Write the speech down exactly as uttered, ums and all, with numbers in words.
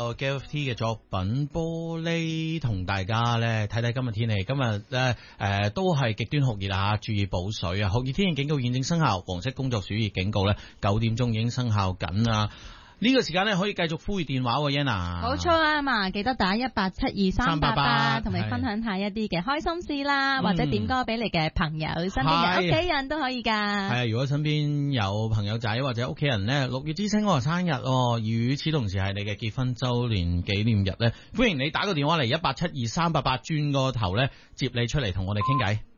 有 G F T 嘅作品玻璃，同大家咧睇睇今日天氣。今日咧誒都係極端酷熱啊，注意補水啊！酷熱天氣警告現正生效，黃色工作暑熱警告咧九點鐘已經生效緊啦。呢個時間咧可以繼續呼籲電話喎 ，Yana。 冇錯啊嘛，記得打一八七二三八八，同你分享下一啲嘅開心事啦，或者點歌俾你嘅朋友、身邊嘅屋企人都可以噶。係啊，如果身邊有朋友仔或者屋企人咧，六月之星我係生日哦，與此同時係你嘅結婚周年紀念日咧，歡迎你打個電話嚟一八七二三八八，轉個頭咧接你出嚟同我哋傾偈。